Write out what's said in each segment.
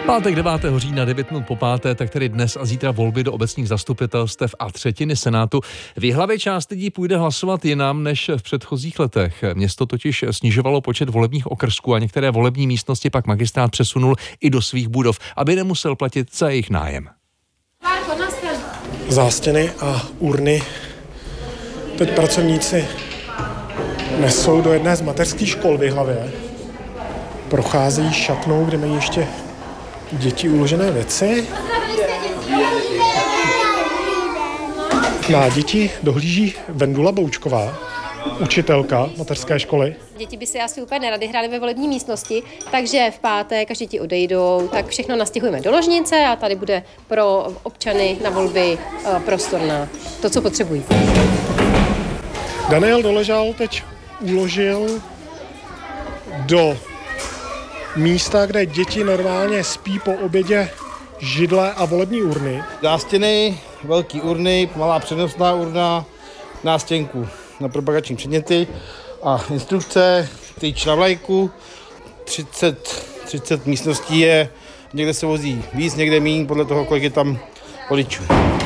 Pátek 9. října 9 minut po páté, tak tedy dnes a zítra volby do obecních zastupitelstev a třetiny senátu. V Jihlavě část lidí půjde hlasovat jinam než v předchozích letech. Město totiž snižovalo počet volebních okrsků a některé volební místnosti pak magistrát přesunul i do svých budov, aby nemusel platit za jejich nájem. Zástěny a urny teď pracovníci nesou do jedné z mateřských škol v Jihlavě. Procházejí šatnou, kde mají ještě děti uložené věci. Na děti dohlíží Vendula Boučková, učitelka mateřské školy. Děti by si asi úplně nerady hrály ve volební místnosti, takže v pátek, až děti odejdou, tak všechno nastěhujeme do ložnice a tady bude pro občany na volby prostor na to, co potřebují. Daniel Doležal teď uložil do místa, kde děti normálně spí po obědě, židle a volební urny. Zástěny, velký urny, malá přenosná urna, nástěnku na propagační předměty a instrukce, tyč na vlajku. 30 místností je, někde se vozí víc, někde míň, podle toho, kolik je tam voličů.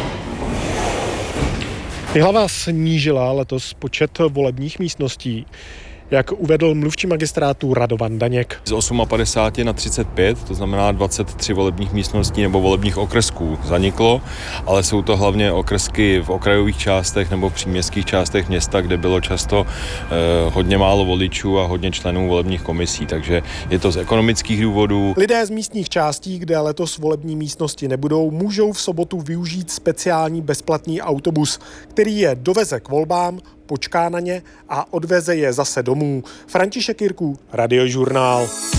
Jihlava snížila letos počet volebních místností, jak uvedl mluvčí magistrátu Radovan Daněk. Z 58 na 35, to znamená 23 volebních místností nebo volebních okrsků zaniklo, ale jsou to hlavně okrsky v okrajových částech nebo v příměstských částech města, kde bylo často hodně málo voličů a hodně členů volebních komisí, takže je to z ekonomických důvodů. Lidé z místních částí, kde letos volební místnosti nebudou, můžou v sobotu využít speciální bezplatný autobus, který je doveze k volbám, počká na ně a odveze je zase domů. František Jirků, Radiožurnál.